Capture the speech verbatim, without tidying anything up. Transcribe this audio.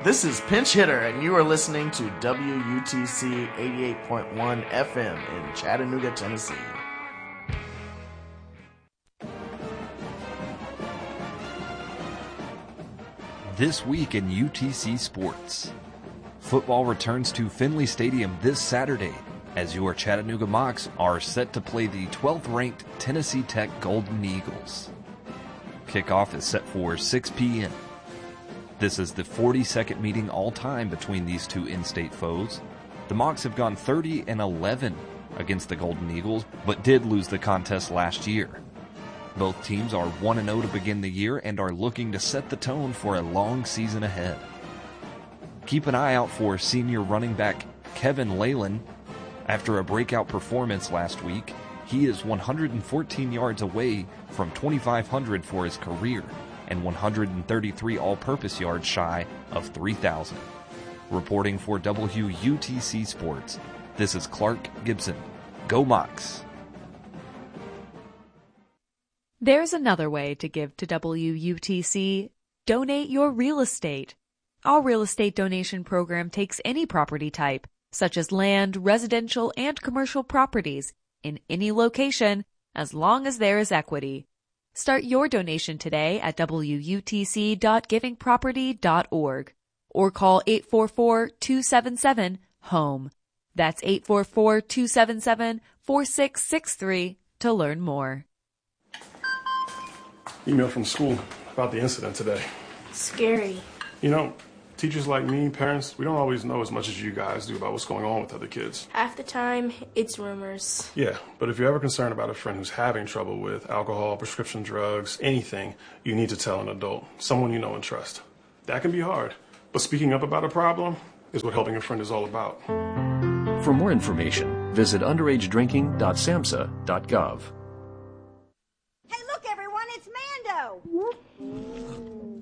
This is Pinch Hitter, and you are listening to W U T C eighty-eight point one F M in Chattanooga, Tennessee. This week in U T C Sports. Football returns to Finley Stadium this Saturday as your Chattanooga Mocs are set to play the twelfth-ranked Tennessee Tech Golden Eagles. Kickoff is set for six p.m. This is the forty-second meeting all-time between these two in-state foes. The Mocs have gone thirty and eleven against the Golden Eagles, but did lose the contest last year. Both teams are one and oh to begin the year and are looking to set the tone for a long season ahead. Keep an eye out for senior running back Kevin Leyland. After a breakout performance last week, he is one hundred fourteen yards away from twenty-five hundred for his career and one hundred thirty-three all-purpose yards shy of three thousand. Reporting for W U T C Sports, this is Clark Gibson. Go Mocs! There's another way to give to W U T C. Donate your real estate. Our real estate donation program takes any property type, such as land, residential, and commercial properties, in any location, as long as there is equity. Start your donation today at W U T C dot giving property dot org or call eight four four, two seven seven, HOME. That's eight four four, two seven seven, four six six three to learn more. Email from school about the incident today. Scary. You know, teachers like me, parents, we don't always know as much as you guys do about what's going on with other kids. Half the time, it's rumors. Yeah, but if you're ever concerned about a friend who's having trouble with alcohol, prescription drugs, anything, you need to tell an adult, someone you know and trust. That can be hard, but speaking up about a problem is what helping a friend is all about. For more information, visit underage drinking dot samhsa dot gov. Hey, look, everyone, it's Mando!